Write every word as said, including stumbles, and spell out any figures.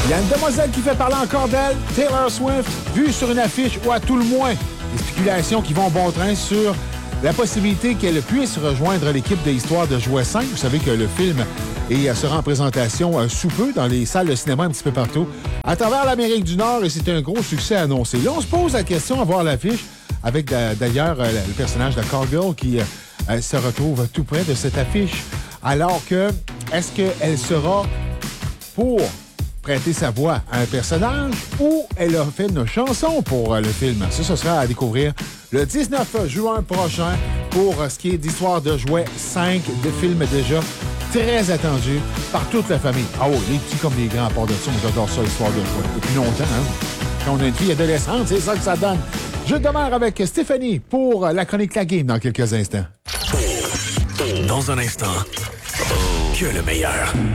Il y a une demoiselle qui fait parler encore d'elle, Taylor Swift, vue sur une affiche ou à tout le moins des spéculations qui vont bon train sur la possibilité qu'elle puisse rejoindre l'équipe de Histoire de Jouet cinq. Vous savez que le film est, sera en présentation euh, sous peu dans les salles de cinéma un petit peu partout à travers l'Amérique du Nord et c'est un gros succès annoncé. Là, on se pose la question à voir l'affiche avec d'ailleurs euh, le personnage de Cargill qui euh, se retrouve tout près de cette affiche. Alors que, est-ce qu'elle sera pour prêter sa voix à un personnage ou elle a fait une chanson pour euh, le film? Ça, ce sera à découvrir le dix-neuf juin prochain pour euh, ce qui est d'Histoire de Jouet cinq, de films déjà très attendus par toute la famille. Ah oui, les petits comme les grands, à part de ça, moi j'adore ça, Histoire de Jouet. Depuis longtemps, hein? Quand on a une fille adolescente, c'est ça que ça donne. Je demeure avec Stéphanie pour la chronique La Game dans quelques instants. Dans un instant, que le meilleur.